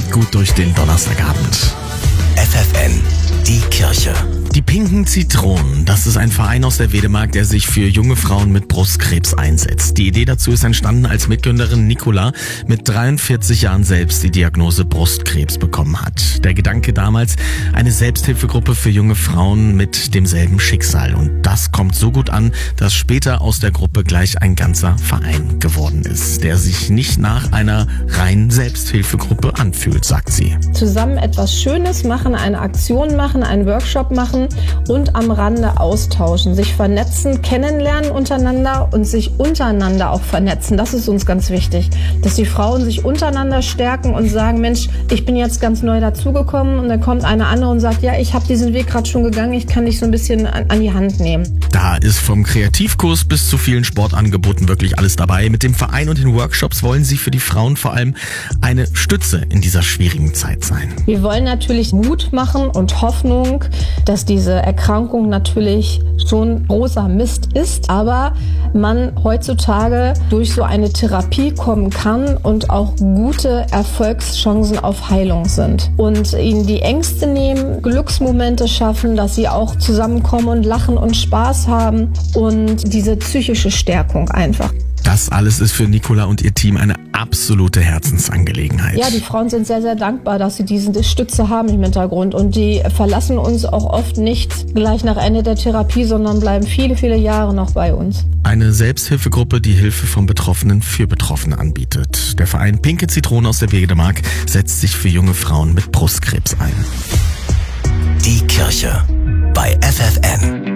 gut durch den Donnerstagabend. FFN, die Kirche. Die Pinken Zitronen, das ist ein Verein aus der Wedemark, der sich für junge Frauen mit Brustkrebs einsetzt. Die Idee dazu ist entstanden, als Mitgründerin Nicola mit 43 Jahren selbst die Diagnose Brustkrebs bekommen hat. Der Gedanke damals, eine Selbsthilfegruppe für junge Frauen mit demselben Schicksal. Und das kommt so gut an, dass später aus der Gruppe gleich ein ganzer Verein geworden ist, der sich nicht nach einer reinen Selbsthilfegruppe anfühlt, sagt sie. Zusammen etwas Schönes machen, eine Aktion machen, einen Workshop machen und am Rande austauschen, sich vernetzen, kennenlernen untereinander und sich untereinander auch vernetzen. Das ist uns ganz wichtig, dass die Frauen sich untereinander stärken und sagen, Mensch, ich bin jetzt ganz neu dazugekommen, und dann kommt eine andere und sagt, ja, ich habe diesen Weg gerade schon gegangen, ich kann dich so ein bisschen an die Hand nehmen. Da ist vom Kreativkurs bis zu vielen Sportangeboten wirklich alles dabei. Mit dem Verein und den Workshops wollen sie für die Frauen vor allem eine Stütze in dieser schwierigen Zeit sein. Wir wollen natürlich Mut machen und Hoffnung, dass diese Erkrankung natürlich schon großer Mist ist, aber man heutzutage durch so eine Therapie kommen kann und auch gute Erfolgschancen auf Heilung sind. Und ihnen die Ängste nehmen, Glücksmomente schaffen, dass sie auch zusammenkommen und lachen und Spaß haben und diese psychische Stärkung einfach. Das alles ist für Nicola und ihr Team eine absolute Herzensangelegenheit. Ja, die Frauen sind sehr, sehr dankbar, dass sie diese Stütze haben im Hintergrund, und die verlassen uns auch oft nicht gleich nach Ende der Therapie, sondern bleiben viele, viele Jahre noch bei uns. Eine Selbsthilfegruppe, die Hilfe von Betroffenen für Betroffene anbietet. Der Verein Pinke Zitronen aus der Wedemark setzt sich für junge Frauen mit Brustkrebs ein. Die Kirche bei FFN.